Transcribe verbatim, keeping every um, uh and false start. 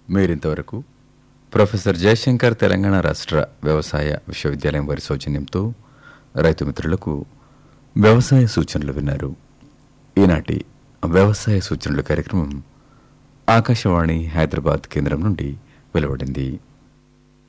మీరింతవరకు ప్రొఫెసర్ జయశంకర్ తెలంగాణ రాష్ట్ర వ్యవసాయ విశ్వవిద్యాలయం వారి సౌజన్యంతో రైతు మిత్రులకు వ్యవసాయ సూచనలు విన్నారు. ఈనాటి వ్యవసాయ సూచనలు కార్యక్రమం ఆకాశవాణి హైదరాబాద్ కేంద్రం నుండి వెలువడింది.